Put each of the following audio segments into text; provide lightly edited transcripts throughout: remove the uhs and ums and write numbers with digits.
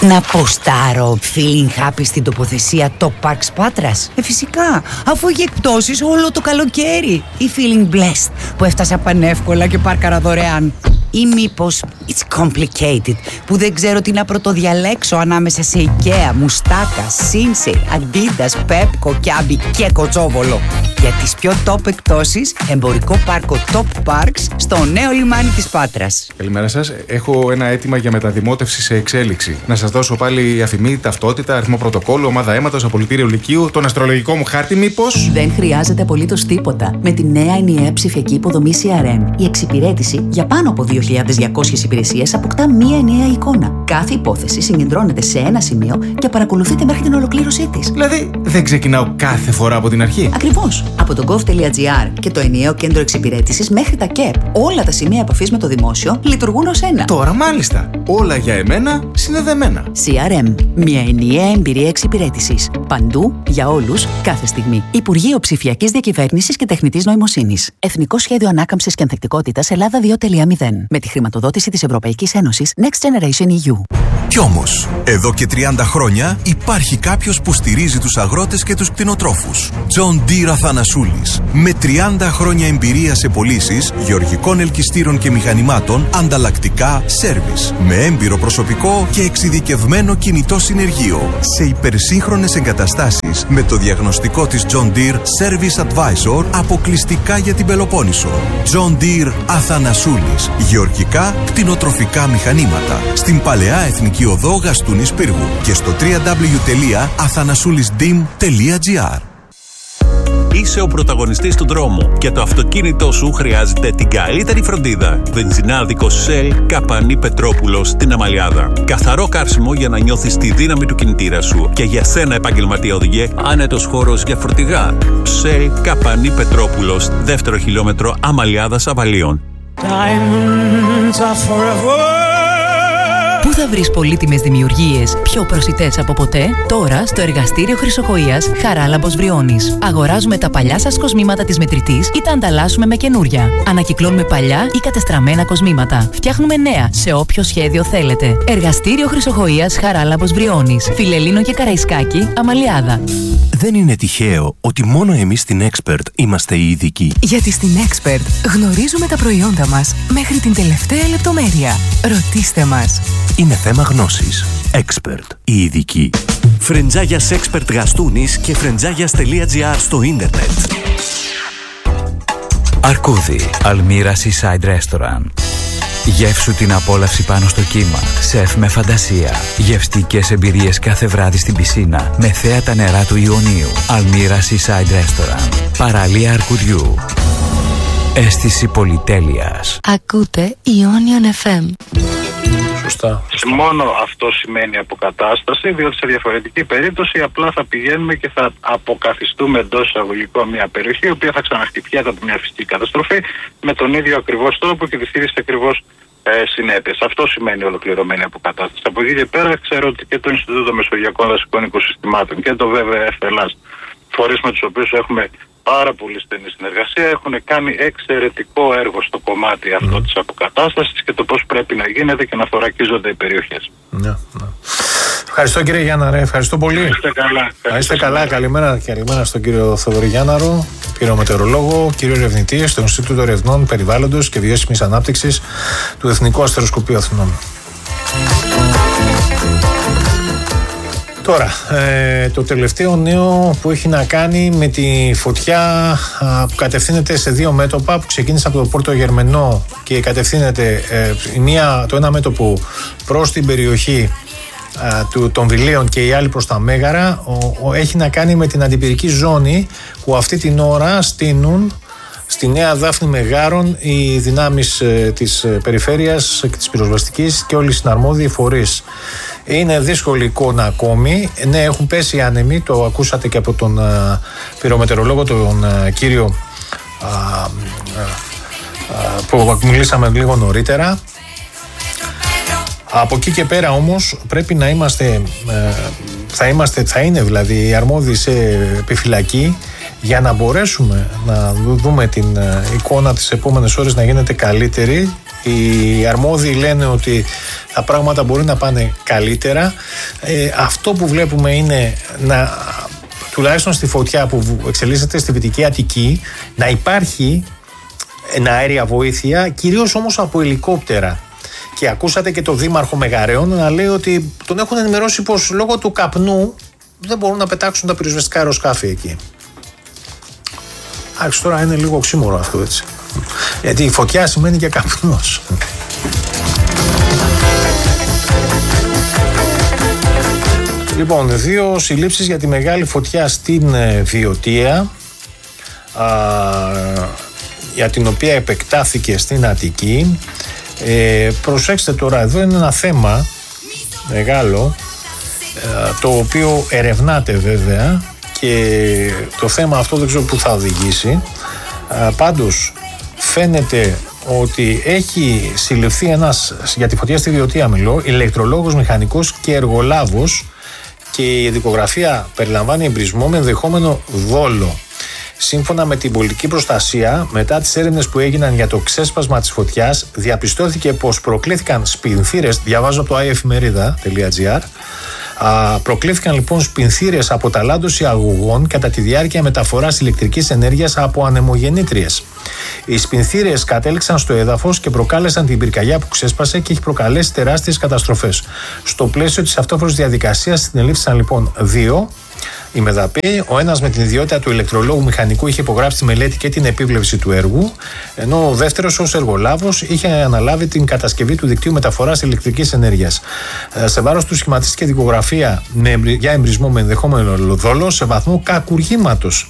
Να ποστάρω feeling happy στην τοποθεσία Top Parks Πάτρας? Φυσικά, αφού έχει εκπτώσεις όλο το καλοκαίρι. Ή feeling blessed που έφτασα πανεύκολα και πάρκαρα δωρεάν. Ή μήπως it's complicated που δεν ξέρω τι να πρωτοδιαλέξω ανάμεσα σε IKEA, Μουστάκα, Σίνσεϊ, Αντίντας, Πέπκο, Κιάμπι και Κοτσόβολο. Για τις πιο top εκπτώσεις, εμπορικό πάρκο Top Parks στο νέο λιμάνι της Πάτρας. Καλημέρα σας. Έχω ένα αίτημα για μεταδημότευση σε εξέλιξη. Να σας δώσω πάλι αφημί, ταυτότητα, αριθμό πρωτοκόλλου, ομάδα αίματος, απολυτήριο λυκείου, τον αστρολογικό μου χάρτη, μήπως? Δεν χρειάζεται απολύτως τίποτα. Με τη νέα ενιαία ψηφιακή υποδομή CRM, η εξυπηρέτηση για πάνω από 2.200 υπηρεσίες αποκτά μία ενιαία εικόνα. Κάθε υπόθεση συγκεντρώνεται σε ένα σημείο και παρακολουθείται μέχρι την ολοκλήρωσή της. Δηλαδή, δεν ξεκινάω κάθε φορά από την αρχή. Ακριβώς. Από το gov.gr και το ενιαίο κέντρο εξυπηρέτησης μέχρι τα ΚΕΠ, όλα τα σημεία επαφής με το δημόσιο λειτουργούν ως ένα. Τώρα μάλιστα. Όλα για εμένα συνδεδεμένα. CRM. Μια ενιαία εμπειρία εξυπηρέτησης. Παντού, για όλους, κάθε στιγμή. Υπουργείο Ψηφιακής Διακυβέρνησης και Τεχνητής Νοημοσύνης. Εθνικό Σχέδιο Ανάκαμψης και Ανθεκτικότητας Ελλάδα 2.0. Με τη χρηματοδότηση της Ευρωπαϊκής Ένωσης Next Generation EU. Κι όμως, εδώ και 30 χρόνια υπάρχει κάποιος που στηρίζει τους αγρότες και τους κτηνοτρόφους. John Deere Αθανασούλης. Με 30 χρόνια εμπειρία σε πωλήσεις γεωργικών ελκυστήρων και μηχανημάτων, ανταλλακτικά, σέρβις. Με έμπειρο προσωπικό και εξειδικευμένο κινητό συνεργείο. Σε υπερσύγχρονες εγκαταστάσεις με το διαγνωστικό της John Deere Service Advisor αποκλειστικά για την Πελοπόννησο. John Deere Αθανασούλης. Γεωργικά, κτηνοτροφικά μηχανήματα. Στην Παλαιά Εθνική Οδό Γαστούνης Πύργου και στο www.athanasoulisdim.gr. Είσαι ο πρωταγωνιστής του δρόμου και το αυτοκίνητό σου χρειάζεται την καλύτερη φροντίδα. Βενζινάδικο Shell Καπανή Πετρόπουλος στην Αμαλιάδα. Καθαρό καύσιμο για να νιώθεις τη δύναμη του κινητήρα σου. Και για σένα, επαγγελματία οδηγέ, άνετος χώρος για φορτηγά. Shell Καπανή Πετρόπουλος, 2ο χιλιόμετρο Αμαλιάδας Αβαλίων. Πού θα βρεις πολύτιμες δημιουργίες πιο προσιτές από ποτέ? Τώρα στο εργαστήριο Χρυσοχοΐας Χαράλαμπος Βριώνης. Αγοράζουμε τα παλιά σας κοσμήματα της μετρητής ή τα ανταλλάσσουμε με καινούρια. Ανακυκλώνουμε παλιά ή κατεστραμμένα κοσμήματα. Φτιάχνουμε νέα σε όποιο σχέδιο θέλετε. Εργαστήριο Χρυσοχοΐας Χαράλαμπος Βριώνης. Φιλελλήνο και Καραϊσκάκη, Αμαλιάδα. Δεν είναι τυχαίο ότι μόνο εμείς στην Expert είμαστε οι ειδικοί. Γιατί στην Expert γνωρίζουμε τα προϊόντα μας μέχρι την τελευταία λεπτομέρεια. Ρωτήστε μας. Είναι θέμα γνώσης. Expert, οι ειδικοί. Φρεντζάγιας Expert Γαστούνης και φρεντζάγιας.gr στο ίντερνετ. Αρκούδι, Αλμύρα Seaside Restaurant. Γεύσου την απόλαυση πάνω στο κύμα. Σεφ με φαντασία. Γευστικές εμπειρίες κάθε βράδυ στην πισίνα με θέα τα νερά του Ιωνίου. Αλμύρα Seaside Restaurant. Παραλία Αρκουδιού. Αίσθηση πολυτέλειας. Ακούτε Ionian FM. Σωστά. Μόνο αυτό σημαίνει αποκατάσταση, διότι σε διαφορετική περίπτωση απλά θα πηγαίνουμε και θα αποκαθιστούμε εντός εισαγωγικών μια περιοχή, η οποία θα ξαναχτυπιέται από μια φυσική καταστροφή με τον ίδιο ακριβώς τρόπο και τις ίδιες ακριβώς συνέπειες. Αυτό σημαίνει ολοκληρωμένη αποκατάσταση. Από εκεί και πέρα ξέρω ότι και το Ινστιτούτο Μεσογειακών Δασικών Οικοσυστημάτων και το WWF Ελλάς, φορείς με τους οποίους έχουμε πάρα πολύ στενή συνεργασία, έχουν κάνει εξαιρετικό έργο στο κομμάτι αυτό της αποκατάστασης και το πώς πρέπει να γίνεται και να θωρακίζονται οι περιοχές. Ναι. Ευχαριστώ κύριε Γιάνναρε, ευχαριστώ πολύ. Είστε καλά. Καλημέρα στον κύριο Θοδωρή Γιάνναρο, κύριο μετεωρολόγο, κύριο ερευνητή στο Ινστιτούτο Ερευνών Περιβάλλοντος και Βιώσιμης Ανάπτυξης του Εθνικού Αστεροσκοπείου Αθηνών. Τώρα, το τελευταίο νέο που έχει να κάνει με τη φωτιά που κατευθύνεται σε δύο μέτωπα, που ξεκίνησε από το Πόρτο Γερμενό και κατευθύνεται το ένα μέτωπο προς την περιοχή των Βιλίων και η άλλη προς τα Μέγαρα, έχει να κάνει με την αντιπυρική ζώνη που αυτή την ώρα στείνουν στη Νέα Δάφνη Μεγάρων οι δυνάμεις της περιφέρειας και της πυροσβεστικής και όλοι οι συναρμόδιοι φορείς. Είναι δύσκολη εικόνα ακόμη. Ναι, έχουν πέσει οι άνεμοι, το ακούσατε και από τον πυρομετεωρολόγο, τον κύριο που μιλήσαμε λίγο νωρίτερα. Από εκεί και πέρα όμως πρέπει να είμαστε, θα είναι δηλαδή οι αρμόδιοι σε επιφυλακή για να μπορέσουμε να δούμε την εικόνα τις επόμενες ώρες να γίνεται καλύτερη Οι αρμόδιοι λένε ότι τα πράγματα μπορεί να πάνε καλύτερα. Αυτό που βλέπουμε είναι τουλάχιστον στη φωτιά που εξελίσσεται στη Δυτική Αττική, να υπάρχει αέρια βοήθεια, κυρίως όμως από ελικόπτερα. Και ακούσατε και το δήμαρχο Μεγαρέων να λέει ότι τον έχουν ενημερώσει πως λόγω του καπνού δεν μπορούν να πετάξουν τα πυροσβεστικά αεροσκάφη εκεί. Άρχισε τώρα, είναι λίγο οξύμορο αυτό, έτσι. Γιατί η φωτιά σημαίνει και καπνός. Λοιπόν, 2 συλλήψεις για τη μεγάλη φωτιά στην Βιωτία, για την οποία επεκτάθηκε στην Αττική. Προσέξτε τώρα, εδώ είναι ένα θέμα μεγάλο, το οποίο ερευνάται βέβαια, και το θέμα αυτό δεν ξέρω πού θα οδηγήσει. Πάντως φαίνεται ότι έχει συλληφθεί ένας, για τη φωτιά στη Βιωτία μιλώ, ηλεκτρολόγος, μηχανικός και εργολάβος, και η δικογραφία περιλαμβάνει εμπρισμό με ενδεχόμενο δόλο. Σύμφωνα με την πολιτική προστασία, μετά τις έρευνες που έγιναν για το ξέσπασμα της φωτιάς, διαπιστώθηκε πως προκλήθηκαν σπινθήρες, διαβάζω από το iefmerida.gr, προκλήθηκαν λοιπόν σπινθήρες από ταλάντωση αγωγών κατά τη διάρκεια μεταφοράς ηλεκτρικής ενέργειας από ανεμογεννήτριες. Οι σπινθήρες κατέληξαν στο έδαφος και προκάλεσαν την πυρκαγιά που ξέσπασε και έχει προκαλέσει τεράστιες καταστροφές. Στο πλαίσιο της αυτόφορης διαδικασίας συνελήφθησαν λοιπόν 2 οι μεδαποί. Ο ένας με την ιδιότητα του ηλεκτρολόγου μηχανικού είχε υπογράψει τη μελέτη και την επίβλεψη του έργου, ενώ ο δεύτερος ως εργολάβος είχε αναλάβει την κατασκευή του δικτύου μεταφοράς ηλεκτρικής ενέργειας. Σε βάρος του σχηματίστηκε δικογραφία για εμπρισμό με ενδεχόμενο δόλο σε βαθμό κακουργήματος.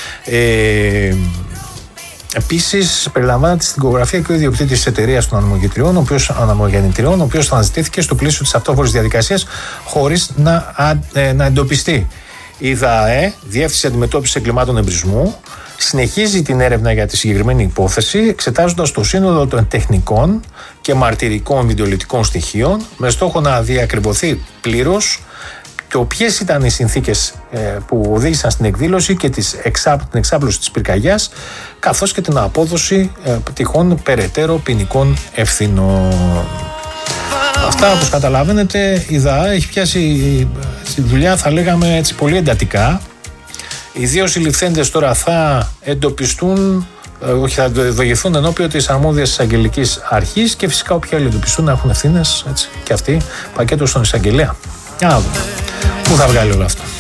Επίσης, περιλαμβάνεται στην δικογραφία και ο ιδιοκτήτης της εταιρείας των ανεμογεννητριών, ο οποίος θα αναζητήθηκε στο πλαίσιο της αυτόφορης διαδικασίας χωρίς να εντοπιστεί. Η ΔΑΕ, Διεύθυνση Αντιμετώπισης Εγκλημάτων Εμπρισμού, συνεχίζει την έρευνα για τη συγκεκριμένη υπόθεση, εξετάζοντας το σύνολο των τεχνικών και μαρτυρικών βιντεολιτικών στοιχείων, με στόχο να διακριβωθεί πλήρως το ποιες ήταν οι συνθήκες που οδήγησαν στην εκδήλωση και την εξάπλωση της πυρκαγιάς, καθώς και την απόδοση τυχόν περαιτέρω ποινικών ευθυνών. Αυτά, όπως καταλαβαίνετε, η ΔΑΕ έχει πιάσει τη δουλειά, θα λέγαμε έτσι, πολύ εντατικά. Οι 2 συλληφθέντες τώρα θα εντοπιστούν, όχι, θα δογηθούν ενώπιον της αρμόδιας εισαγγελικής αρχής, και φυσικά όποιοι άλλοι εντοπιστούν να έχουν ευθύνες, έτσι, και αυτοί, πακέτο στον εισαγγελέα. Για να δούμε πού θα βγάλει όλο αυτό.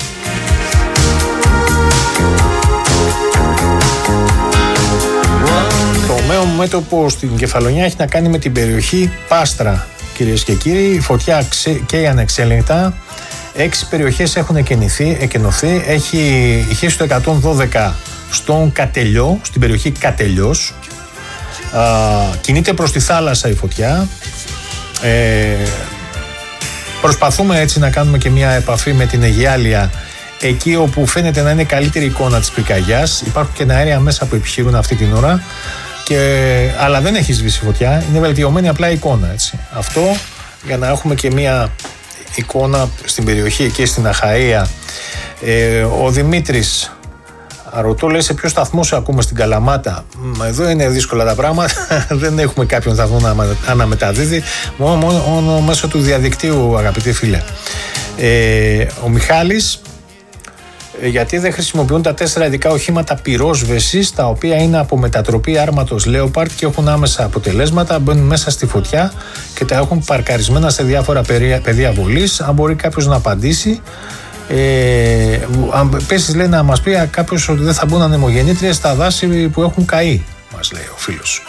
Το ομαίο μέτωπο στην Κεφαλονιά έχει να κάνει με την περιοχή Πάστρα. Κυρίες και κύριοι, η φωτιά καίει ανεξέλεγκτα. 6 περιοχές έχουν εκενωθεί. Έχει ηχήσει το 112 στον Κατελιό, στην περιοχή Κατελιός. Κινείται προς τη θάλασσα η φωτιά. Προσπαθούμε έτσι να κάνουμε και μια επαφή με την Αιγιάλια, εκεί όπου φαίνεται να είναι καλύτερη εικόνα της πυρκαγιάς. Υπάρχουν και αέρια μέσα που επιχειρούν αυτή την ώρα. Αλλά δεν έχει σβήσει φωτιά, είναι βελτιωμένη απλά εικόνα, έτσι. Αυτό για να έχουμε και μια εικόνα στην περιοχή εκεί στην Αχαΐα. Ο Δημήτρης ρωτώ, λέει, σε ποιο σταθμό σε ακούμε στην Καλαμάτα. Εδώ είναι δύσκολα τα πράγματα, δεν έχουμε κάποιον σταθμό να αναμεταδίδει, μόνο μέσω του διαδικτύου, αγαπητοί φίλε. Ο Μιχάλης, γιατί δεν χρησιμοποιούν τα 4 ειδικά οχήματα πυρόσβεσης, τα οποία είναι από μετατροπή άρματος Leopard και έχουν άμεσα αποτελέσματα, μπαίνουν μέσα στη φωτιά και τα έχουν παρκαρισμένα σε διάφορα πεδία βολής. Αν μπορεί κάποιος να απαντήσει. Επίσης λέει να μας πει κάποιος ότι δεν θα μπουν ανεμογεννήτριες στα δάση που έχουν καεί, μας λέει ο φίλος.